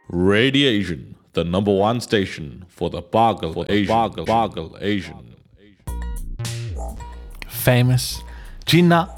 Radiation, the number one station for the Boggle Asian. Famous Jinnah